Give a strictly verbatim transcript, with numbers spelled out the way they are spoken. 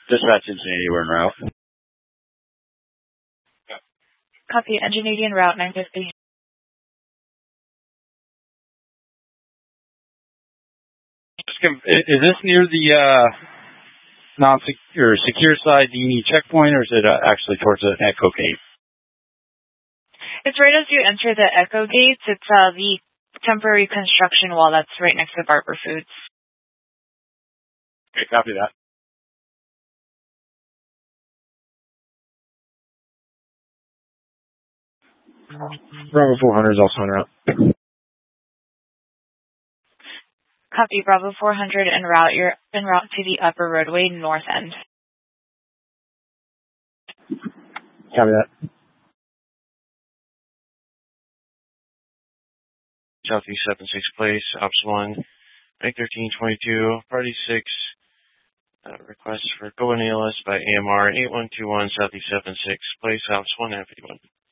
Dispatch Infinity, we're en route. Copy, Engineering route nine fifty. Is this near the uh, non-secure secure side D and E checkpoint, or is it uh, actually towards the Echo Gate? It's right as you enter the Echo Gates. It's uh, the temporary construction wall that's right next to Barber Foods. Okay, copy that. Bravo four hundred is also en route. Copy, Bravo four hundred en route. You're en route to the upper roadway north end. Copy that. Southeast seven six Place, Ops one, Bank thirteen twenty-two, Party six, uh, request for Go N A L S by A M R eight one two one, Southeast seven six Place, Ops one, and fifty-one.